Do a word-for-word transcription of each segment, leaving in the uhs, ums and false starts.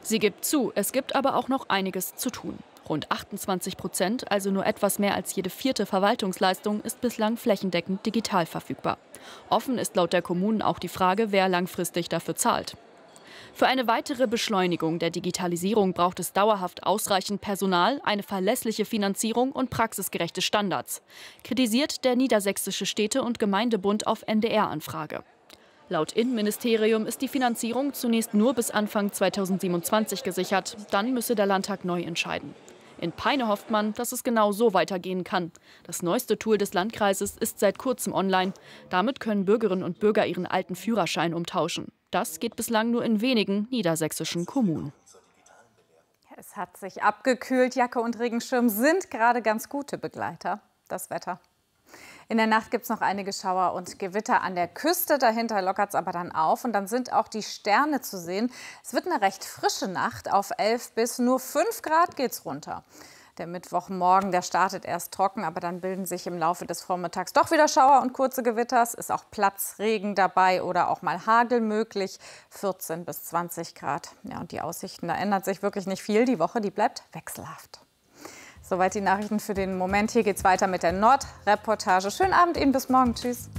Sie gibt zu, es gibt aber auch noch einiges zu tun. Rund achtundzwanzig Prozent, also nur etwas mehr als jede vierte Verwaltungsleistung, ist bislang flächendeckend digital verfügbar. Offen ist laut der Kommunen auch die Frage, wer langfristig dafür zahlt. Für eine weitere Beschleunigung der Digitalisierung braucht es dauerhaft ausreichend Personal, eine verlässliche Finanzierung und praxisgerechte Standards, kritisiert der Niedersächsische Städte- und Gemeindebund auf N D R-Anfrage. Laut Innenministerium ist die Finanzierung zunächst nur bis Anfang zweitausendsiebenundzwanzig gesichert. Dann müsse der Landtag neu entscheiden. In Peine hofft man, dass es genau so weitergehen kann. Das neueste Tool des Landkreises ist seit kurzem online. Damit können Bürgerinnen und Bürger ihren alten Führerschein umtauschen. Das geht bislang nur in wenigen niedersächsischen Kommunen. Es hat sich abgekühlt. Jacke und Regenschirm sind gerade ganz gute Begleiter. Das Wetter. In der Nacht gibt es noch einige Schauer und Gewitter an der Küste. Dahinter lockert es aber dann auf und dann sind auch die Sterne zu sehen. Es wird eine recht frische Nacht. Auf elf bis nur fünf Grad geht es runter. Der Mittwochmorgen, der startet erst trocken, aber dann bilden sich im Laufe des Vormittags doch wieder Schauer und kurze Gewitter. Es ist auch Platzregen dabei oder auch mal Hagel möglich. vierzehn bis zwanzig Grad. Ja, und die Aussichten, da ändert sich wirklich nicht viel. Die Woche, die bleibt wechselhaft. Soweit die Nachrichten für den Moment. Hier geht's weiter mit der Nordreportage. Schönen Abend Ihnen, bis morgen. Tschüss.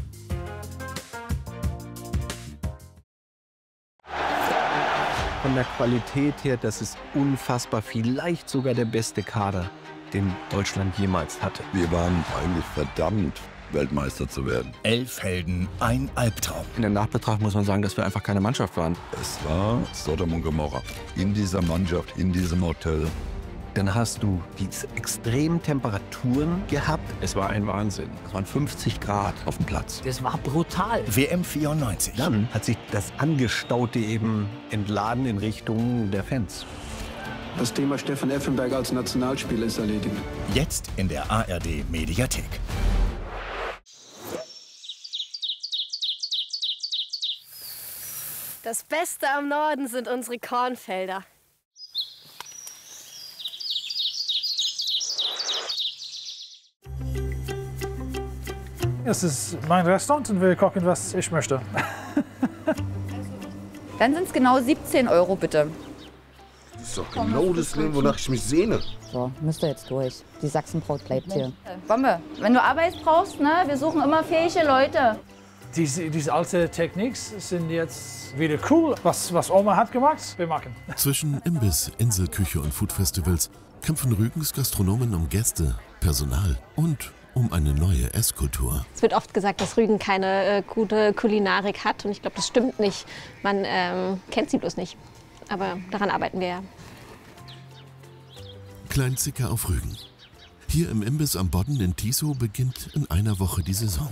Von der Qualität her, das ist unfassbar, vielleicht sogar der beste Kader, den Deutschland jemals hatte. Wir waren eigentlich verdammt, Weltmeister zu werden. Elf Helden, ein Albtraum. In der Nachbetrachtung muss man sagen, dass wir einfach keine Mannschaft waren. Es war Sodom und Gomorra. In dieser Mannschaft, in diesem Hotel. Dann hast du diese extremen Temperaturen gehabt. Es war ein Wahnsinn. Es waren fünfzig Grad auf dem Platz. Das war brutal. W M vierundneunzig. Dann hat sich das Angestaute eben entladen in Richtung der Fans. Das Thema Stefan Effenberg als Nationalspieler ist erledigt. Jetzt in der A R D Mediathek. Das Beste am Norden sind unsere Kornfelder. Es ist mein Restaurant und will kochen, was ich möchte. Dann sind es genau siebzehn Euro, bitte. Das ist doch genau das Leben, wonach ich mich sehne. So, müsst ihr jetzt durch. Die Sachsenbraut bleibt hier. Bombe, wenn du Arbeit brauchst, ne, wir suchen immer fähige Leute. Diese, diese alten Techniks sind jetzt wieder cool. Was, was Oma hat gemacht, wir machen. Zwischen Imbiss, Inselküche und Foodfestivals kämpfen Rügens Gastronomen um Gäste, Personal und um eine neue Esskultur. Es wird oft gesagt, dass Rügen keine äh, gute Kulinarik hat. Und ich glaube, das stimmt nicht. Man ähm, kennt sie bloß nicht. Aber daran arbeiten wir ja. Kleinzicker auf Rügen. Hier im Imbiss am Bodden in Tisow beginnt in einer Woche die Saison.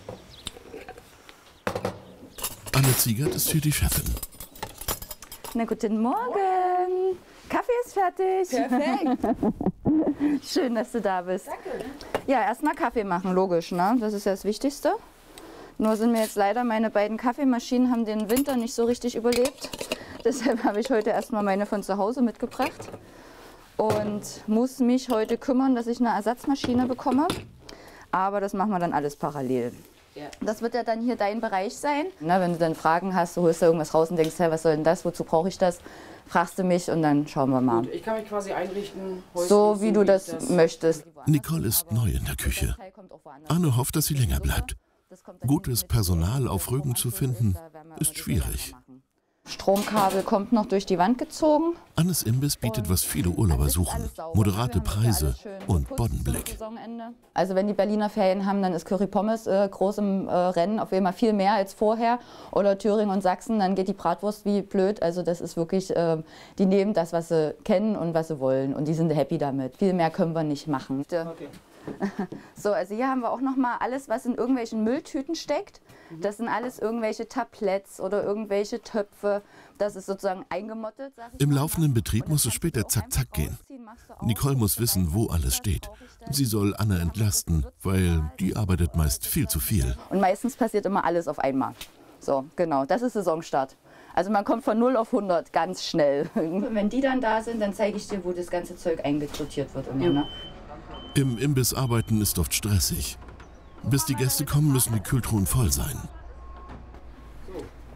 Anne Ziegert ist hier die Chefin. Na, guten Morgen. Kaffee ist fertig. Perfekt. Schön, dass du da bist. Danke. Ja, erstmal Kaffee machen, logisch, ne? Das ist ja das Wichtigste. Nur sind mir jetzt leider meine beiden Kaffeemaschinen haben den Winter nicht so richtig überlebt. Deshalb habe ich heute erstmal meine von zu Hause mitgebracht und muss mich heute kümmern, dass ich eine Ersatzmaschine bekomme. Aber das machen wir dann alles parallel. Ja. Das wird ja dann hier dein Bereich sein. Na, wenn du dann Fragen hast, du holst da irgendwas raus und denkst, hey, was soll denn das, wozu brauche ich das? Fragst du mich und dann schauen wir mal. Gut, ich kann mich quasi einrichten, so wie du das, das möchtest. Nicole ist neu in der Küche. Anne hofft, dass sie länger bleibt. Gutes Personal auf Rügen zu finden, ist schwierig. Stromkabel kommt noch durch die Wand gezogen. Annes Imbiss bietet, was viele Urlauber suchen. Moderate Preise und Boddenblick. Also wenn die Berliner Ferien haben, dann ist Curry Pommes äh, groß im äh, Rennen, auf jeden Fall viel mehr als vorher. Oder Thüringen und Sachsen, dann geht die Bratwurst wie blöd. Also das ist wirklich, äh, die nehmen das, was sie kennen und was sie wollen. Und die sind happy damit. Viel mehr können wir nicht machen. Okay. So, also hier haben wir auch noch mal alles, was in irgendwelchen Mülltüten steckt. Das sind alles irgendwelche Tabletts oder irgendwelche Töpfe. Das ist sozusagen eingemottet. Im laufenden Betrieb muss es später zack zack gehen. Nicole muss wissen, wo alles steht. Sie soll Anne entlasten, weil die arbeitet meist viel zu viel. Und meistens passiert immer alles auf einmal. So, genau, das ist Saisonstart. Also man kommt von null auf hundert ganz schnell. Wenn die dann da sind, dann zeige ich dir, wo das ganze Zeug eingesortiert wird. Immer, ne? Im Imbiss arbeiten ist oft stressig. Bis die Gäste kommen, müssen die Kühltruhen voll sein.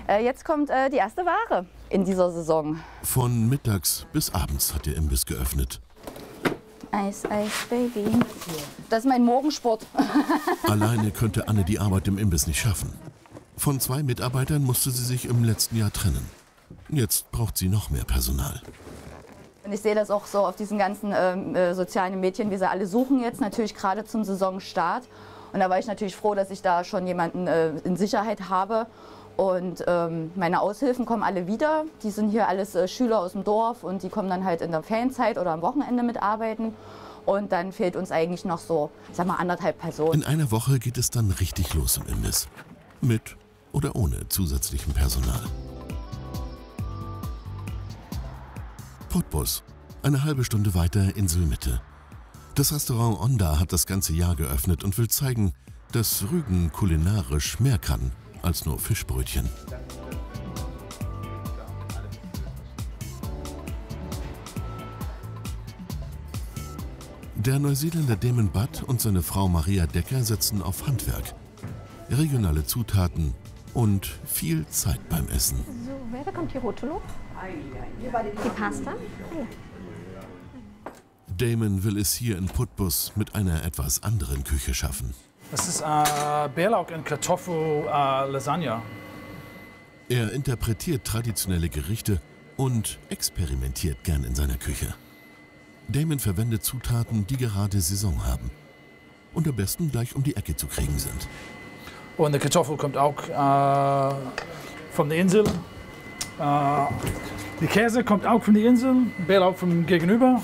Äh, jetzt kommt äh, die erste Ware in dieser Saison. Von mittags bis abends hat der Imbiss geöffnet. Eis, Eis, Baby. Das ist mein Morgensport. Alleine könnte Anne die Arbeit im Imbiss nicht schaffen. Von zwei Mitarbeitern musste sie sich im letzten Jahr trennen. Jetzt braucht sie noch mehr Personal. Und ich sehe das auch so auf diesen ganzen ähm, äh, sozialen Medien, wie sie alle suchen jetzt, natürlich gerade zum Saisonstart. Und da war ich natürlich froh, dass ich da schon jemanden äh, in Sicherheit habe. Und ähm, meine Aushilfen kommen alle wieder. Die sind hier alles äh, Schüler aus dem Dorf und die kommen dann halt in der Ferienzeit oder am Wochenende mitarbeiten. Und dann fehlt uns eigentlich noch so, sag mal, anderthalb Personen. In einer Woche geht es dann richtig los im Imbiss. Mit oder ohne zusätzlichem Personal. Putbus, eine halbe Stunde weiter Inselmitte. Das Restaurant Onda hat das ganze Jahr geöffnet und will zeigen, dass Rügen kulinarisch mehr kann als nur Fischbrötchen. Der Neuseeländer Damon Butt und seine Frau Maria Decker setzen auf Handwerk, regionale Zutaten und viel Zeit beim Essen. So, wer bekommt die Rotolo? Die Pasta? Damon will es hier in Putbus mit einer etwas anderen Küche schaffen. Das ist äh, Bärlauch und Kartoffel äh, Lasagne. Er interpretiert traditionelle Gerichte und experimentiert gern in seiner Küche. Damon verwendet Zutaten, die gerade Saison haben und am besten gleich um die Ecke zu kriegen sind. Und die Kartoffel kommt auch äh, von der Insel. Äh, die Käse kommt auch von der Insel, Bärlauch vom Gegenüber.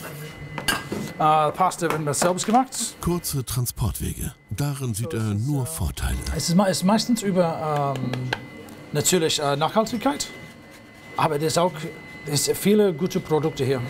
Äh, Pasta wird selbst gemacht. Kurze Transportwege, darin sieht er nur Vorteile. Es ist, me ist meistens über ähm, natürlich äh, Nachhaltigkeit, aber es ist auch es ist viele gute Produkte hier.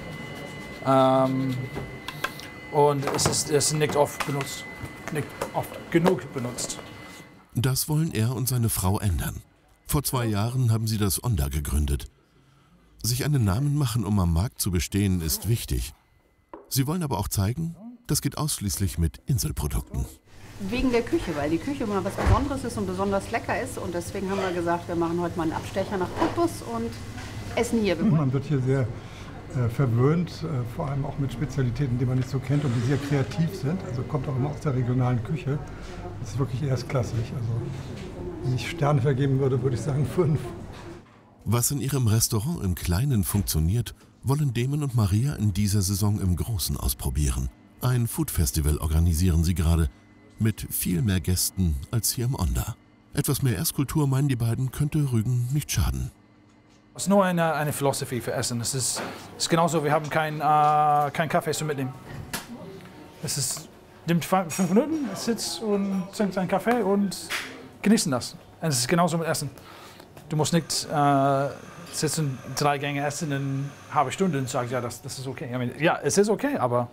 Ähm, und es ist, es ist nicht oft benutzt, nicht oft genug benutzt. Das wollen er und seine Frau ändern. Vor zwei Jahren haben sie das Onda gegründet. Sich einen Namen machen, um am Markt zu bestehen, ist wichtig. Sie wollen aber auch zeigen, das geht ausschließlich mit Inselprodukten. Wegen der Küche, weil die Küche mal was Besonderes ist und besonders lecker ist. Und deswegen haben wir gesagt, wir machen heute mal einen Abstecher nach Putbus und essen hier. Man wird hier sehr äh, verwöhnt, äh, vor allem auch mit Spezialitäten, die man nicht so kennt und die sehr kreativ sind. Also kommt auch immer aus der regionalen Küche. Das ist wirklich erstklassig. Also wenn ich Sterne vergeben würde, würde ich sagen fünf. Was in ihrem Restaurant im Kleinen funktioniert, wollen Damon und Maria in dieser Saison im Großen ausprobieren. Ein Food-Festival organisieren sie gerade, mit viel mehr Gästen als hier im Onda. Etwas mehr Esskultur, meinen die beiden, könnte Rügen nicht schaden. Es ist nur eine, eine Philosophie für Essen. Es ist, es ist genauso, wir haben keinen äh, kein Kaffee zu mitnehmen. Es ist, nimmt fünf Minuten, sitzt und trinkt einen Kaffee und genießen das. Und es ist genauso mit Essen. Du musst nicht äh, sitzen, drei Gänge essen in eine halbe Stunde und sagen, ja, das, das ist okay. I mean, ja, es ist okay, aber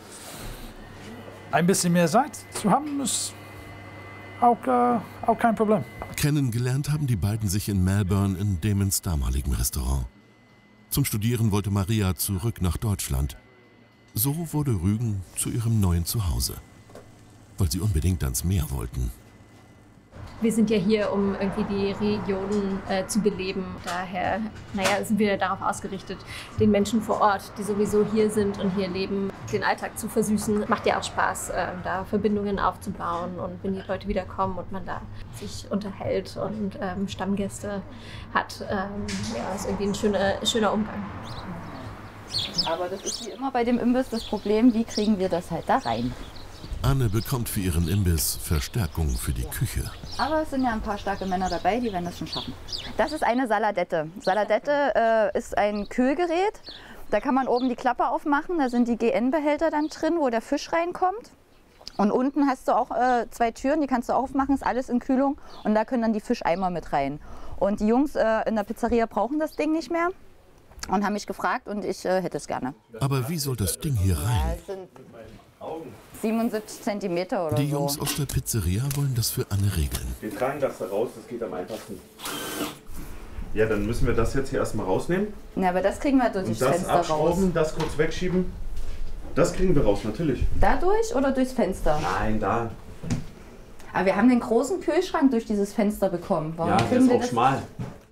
ein bisschen mehr Zeit zu haben, ist auch, äh, auch kein Problem. Kennengelernt haben die beiden sich in Melbourne in Damons damaligen Restaurant. Zum Studieren wollte Maria zurück nach Deutschland. So wurde Rügen zu ihrem neuen Zuhause, weil sie unbedingt ans Meer wollten. Wir sind ja hier, um irgendwie die Regionen äh, zu beleben. Daher naja, sind wir darauf ausgerichtet, den Menschen vor Ort, die sowieso hier sind und hier leben, den Alltag zu versüßen. Macht ja auch Spaß, äh, da Verbindungen aufzubauen. Und wenn die Leute wiederkommen und man da sich unterhält und ähm, Stammgäste hat, ähm, ja, ist irgendwie ein schöner, schöner Umgang. Aber das ist wie immer bei dem Imbiss das Problem, wie kriegen wir das halt da rein? Anne bekommt für ihren Imbiss Verstärkung für die Küche. Aber es sind ja ein paar starke Männer dabei, die werden das schon schaffen. Das ist eine Saladette. Saladette äh, ist ein Kühlgerät. Da kann man oben die Klappe aufmachen, da sind die G N-Behälter dann drin, wo der Fisch reinkommt. Und unten hast du auch äh, zwei Türen, die kannst du aufmachen, ist alles in Kühlung. Und da können dann die Fischeimer mit rein. Und die Jungs äh, in der Pizzeria brauchen das Ding nicht mehr und haben mich gefragt und ich äh, hätte es gerne. Aber wie soll das Ding hier rein? Ja, es sind siebenundsiebzig Zentimeter oder Die so. Jungs aus der Pizzeria wollen das für Anne regeln. Wir tragen das da raus, das geht am einfachsten. Ja, dann müssen wir das jetzt hier erstmal rausnehmen. Ja, aber das kriegen wir durch das Fenster raus. Das abschrauben, das kurz wegschieben. Das kriegen wir raus, natürlich. Dadurch oder durchs Fenster? Nein, da. Aber wir haben den großen Kühlschrank durch dieses Fenster bekommen. Warum ja, der kriegen ist wir auch das? schmal.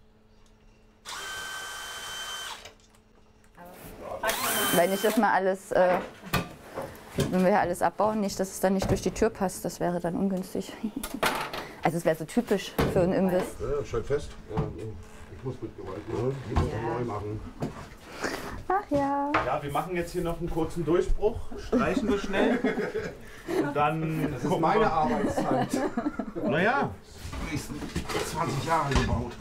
Weil nicht, dass mal alles, äh, wenn wir alles abbauen, nicht, dass es dann nicht durch die Tür passt. Das wäre dann ungünstig. Also es wäre so typisch für einen Imbiss. Ja, schalt fest. Ja, ich muss mit Gewalt, ne? Ich muss Ja. das neu machen. Ach ja. Ja, wir machen jetzt hier noch einen kurzen Durchbruch, streichen wir schnell und dann Das ist meine Arbeitszeit. Naja. zwanzig Jahre gebaut.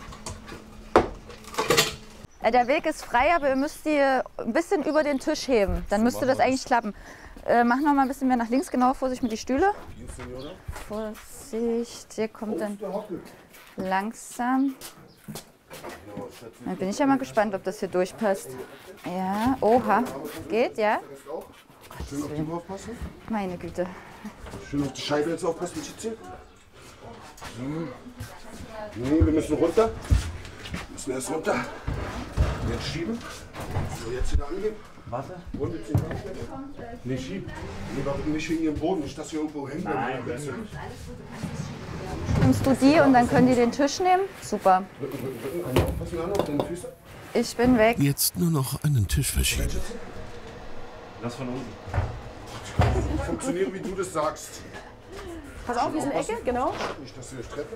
Äh, Der Weg ist frei, aber ihr müsst die ein bisschen über den Tisch heben. Dann müsste das eigentlich klappen. Äh, mach noch mal ein bisschen mehr nach links, genau, Vorsicht mit die Stühle. Vorsicht, hier kommt dann langsam. Dann bin ich ja mal gespannt, ob das hier durchpasst. Ja, oha. Geht, ja? Schön auf die Uhr aufpassen. Meine Güte. Schön auf die Scheibe jetzt aufpassen, Schätzchen. Nee, wir müssen runter. Wir müssen erst runter. Jetzt schieben. So, jetzt wieder angeben. Warte. Und jetzt den Nee, schieben. Nee, warum nicht wegen ihrem Boden? Nicht, dass hier irgendwo hängen bleibt. Nein, Nein, Nimmst du die und dann können die den Tisch nehmen? Super. Aufpassen, Anna, auf deine Füße. Ich bin weg. Jetzt nur noch einen Tisch verschieben. Lass von unten. Funktionieren, wie du das sagst. Pass auf, wir sind Ecke, genau. Nicht, dass du dich treffe.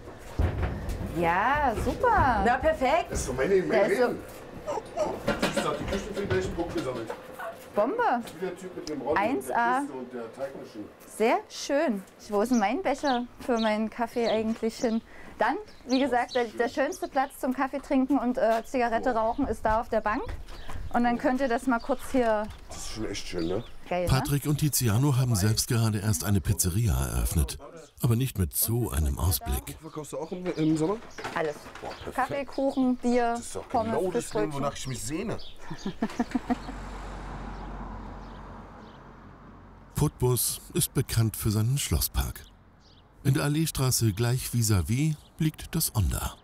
Ja, super. Na, perfekt. Das ist doch meine Der meine ist so Reden. Ich sag, die Küche für den gleichen Punkt gesammelt. Bombe. Wie der Typ mit dem Rollen eins und der A. Kiste und der Teigmaschine. Sehr schön. Wo ist denn mein Becher für meinen Kaffee eigentlich hin? Dann, wie gesagt, der, der schönste Platz zum Kaffee trinken und äh, Zigarette rauchen ist da auf der Bank. Und dann könnt ihr das mal kurz hier... Das ist schon echt schön, ne? Geil, ne? Patrick und Tiziano haben selbst gerade erst eine Pizzeria eröffnet. Aber nicht mit so einem Ausblick. Verkaufst du auch im, im Sommer? Alles. Kaffee, Kuchen, Bier, Das ist doch Pommes, genau das Leben, Fischbrötchen. wonach ich mich sehne. Putbus ist bekannt für seinen Schlosspark. In der Alleestraße gleich vis-à-vis liegt das Onda.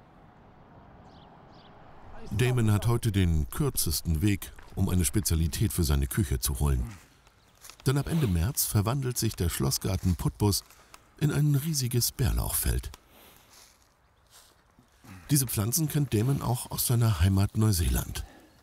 Damon hat heute den kürzesten Weg, um eine Spezialität für seine Küche zu holen. Denn ab Ende März verwandelt sich der Schlossgarten Putbus in ein riesiges Bärlauchfeld. Diese Pflanzen kennt Damon auch aus seiner Heimat Neuseeland.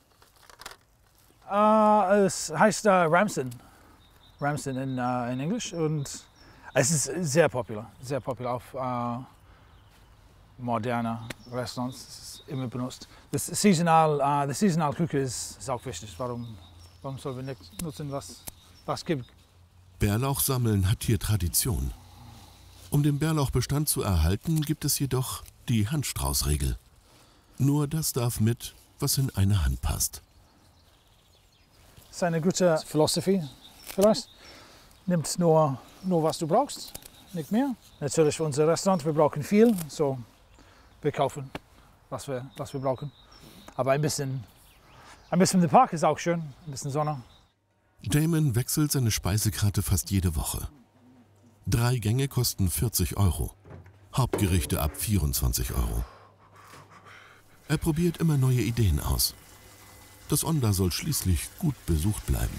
Uh, es heißt uh, Ramsden. Ramsden in, uh, in Englisch. Und es ist sehr populär. Sehr populär auf uh, moderne Restaurants. Es ist immer benutzt. Das Saisonal, uh, die saisonal Küche ist, ist auch wichtig. Warum, warum sollen wir nicht nutzen, was es gibt? Bärlauch sammeln hat hier Tradition. Um den Bärlauchbestand zu erhalten, gibt es jedoch die Handstraußregel. Nur das darf mit, was in eine Hand passt. Das ist eine gute Philosophie vielleicht. Nimmt nur, nur was du brauchst, nicht mehr. Natürlich für unser Restaurant, wir brauchen viel, so wir kaufen, was wir, was wir brauchen. Aber ein bisschen, ein bisschen im Park ist auch schön, ein bisschen Sonne. Damon wechselt seine Speisekarte fast jede Woche. Drei Gänge kosten vierzig Euro, Hauptgerichte ab vierundzwanzig Euro. Er probiert immer neue Ideen aus. Das Onda soll schließlich gut besucht bleiben.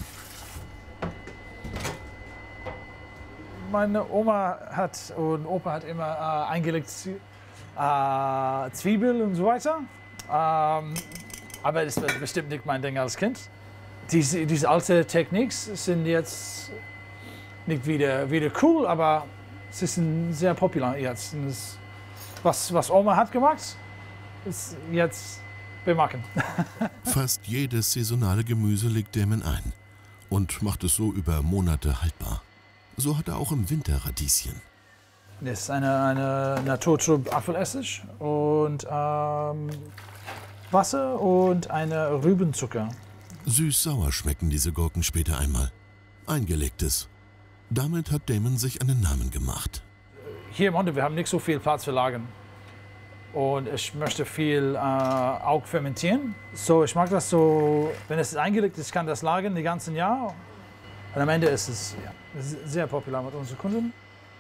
Meine Oma hat und Opa hat immer äh, eingelegt äh, Zwiebel und so weiter. Ähm, aber das war bestimmt nicht mein Ding als Kind. Diese, diese alten Techniken sind jetzt nicht wieder, wieder cool, aber sie sind sehr populär jetzt. Und das, was, was Oma hat gemacht, ist jetzt bemerken. Fast jedes saisonale Gemüse legt Damon ein und macht es so über Monate haltbar. So hat er auch im Winter Radieschen. Das ist eine, eine Naturtrub Apfelessig und ähm, Wasser und eine Rübenzucker. Süß-sauer schmecken diese Gurken später einmal. Eingelegtes. Damit hat Damon sich einen Namen gemacht. Hier im Onda, wir haben nicht so viel Platz für Lagern. Und ich möchte viel äh, auch fermentieren. So, ich mag das so, wenn es eingelegt ist, kann das lagern die ganzen Jahr. Und am Ende ist es ja, sehr populär mit unseren Kunden.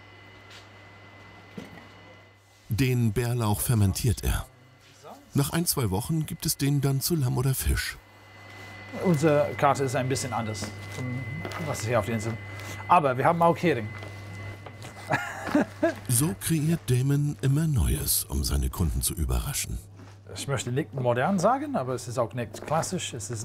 Den Bärlauch fermentiert er. Nach ein, zwei Wochen gibt es den dann zu Lamm oder Fisch. Unsere Karte ist ein bisschen anders, was ist hier auf der Insel. Aber wir haben auch Hering. So kreiert Damon immer Neues, um seine Kunden zu überraschen. Ich möchte nicht modern sagen, aber es ist auch nicht klassisch. Es ist